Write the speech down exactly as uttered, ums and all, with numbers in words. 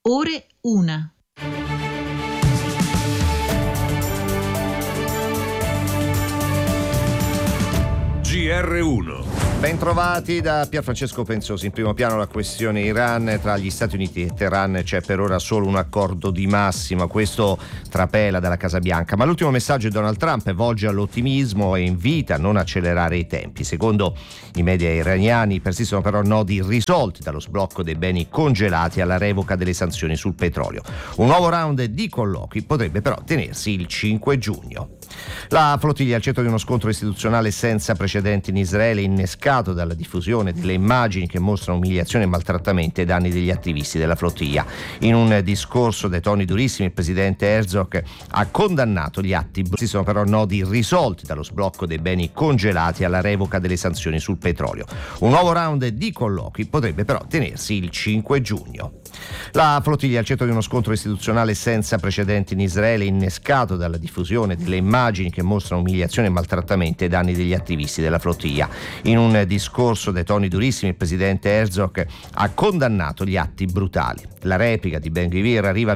Ore una. G R uno. Bentrovati da Pierfrancesco Pensosi. In primo piano la questione Iran. Tra gli Stati Uniti e Teheran c'è per ora solo un accordo di massima, questo trapela dalla Casa Bianca, ma l'ultimo messaggio di Donald Trump volge all'ottimismo e invita a non accelerare i tempi. Secondo i media iraniani persistono però nodi irrisolti, dallo sblocco dei beni congelati alla revoca delle sanzioni sul petrolio. Un nuovo round di colloqui potrebbe però tenersi il cinque giugno. La flottiglia è al centro di uno scontro istituzionale senza precedenti in Israele, innescato dalla diffusione delle immagini che mostrano umiliazioni e maltrattamenti ai danni degli attivisti della flottiglia. In un discorso dai toni durissimi il presidente Herzog ha condannato gli atti. Ci sono però nodi irrisolti, dallo sblocco dei beni congelati alla revoca delle sanzioni sul petrolio. Un nuovo round di colloqui potrebbe però tenersi il cinque giugno. La flottiglia è al centro di uno scontro istituzionale senza precedenti in Israele, innescato dalla diffusione delle immagini che mostrano umiliazioni e maltrattamenti ai danni degli attivisti della flottiglia. In un discorso dai toni durissimi il presidente Herzog ha condannato gli atti brutali. La replica di Ben Gvir arriva